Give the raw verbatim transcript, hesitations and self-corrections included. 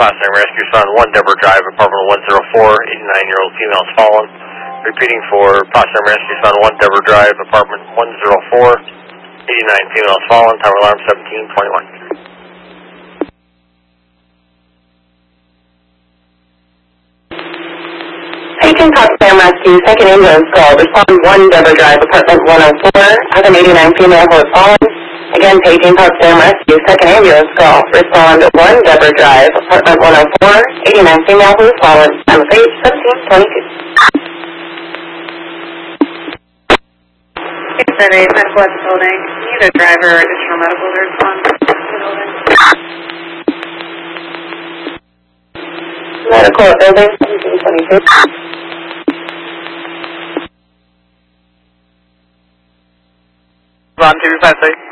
Potsdam Rescue Respond one Deborah Drive, apartment one oh four, eighty-nine-year-old female is fallen. Repeating for Potsdam Rescue Respond one Deborah Drive, apartment one oh four, eighty-nine female is fallen. Tower alarm seventeen twenty-one. Paging Potsdam Rescue, second ambulance call. Respond one Deborah Drive, apartment one oh four, has an eighty-nine female who is fallen. Again, paging Potsdam Rescue, second ambulance call. Respond one Deborah Drive, apartment one oh four, eighty-nine female who is fallen. I'm afraid seventeen twenty-two. six seven eight, medical at the building. Need a driver or additional medical to respond to the building. Medical at building, seventeen twenty-two. Ron, two five six.